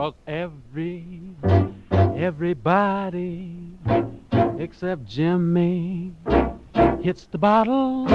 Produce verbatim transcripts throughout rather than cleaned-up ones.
'cause every, everybody except Jimmy hits the bottle.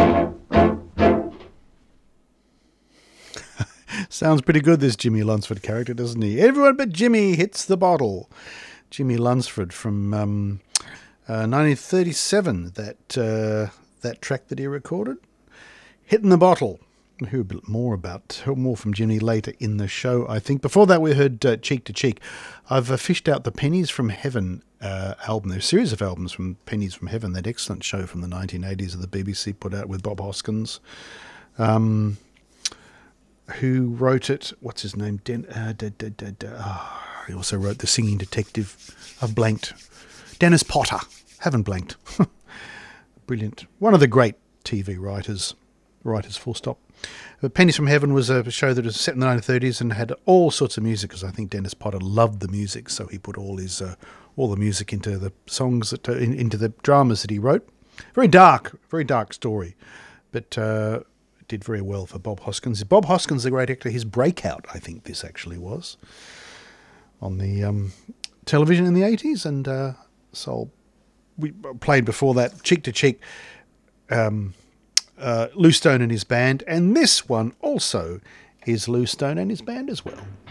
Sounds pretty good, this Jimmy Lunsford character, doesn't he? Everyone but Jimmy hits the bottle. Jimmy Lunsford from um, uh, nineteen thirty-seven, that uh, that track that he recorded. Hitting the Bottle. We'll hear a bit more about more from Jimmy later in the show, I think. Before that, we heard uh, Cheek to Cheek. I've uh, fished out the Pennies from Heaven uh, album. There's a series of albums from Pennies from Heaven, that excellent show from the nineteen eighties that the B B C put out with Bob Hoskins. Um... Who wrote it? What's his name? Den, uh, da, da, da, da. Oh, he also wrote The Singing Detective. I've blanked. Dennis Potter. Haven't blanked. Brilliant. One of the great T V writers. Writers, full stop. But Pennies from Heaven was a show that was set in the nineteen thirties and had all sorts of music, because I think Dennis Potter loved the music, so he put all his uh, all the music into the songs, that uh, in, into the dramas that he wrote. Very dark, very dark story. But... Uh, did very well for Bob Hoskins. Bob Hoskins, the great actor, his breakout, I think this actually was, on the um, television in the eighties, and uh, so we played before that Cheek to Cheek, um, uh, Lou Stone and his band, and this one also is Lou Stone and his band as well.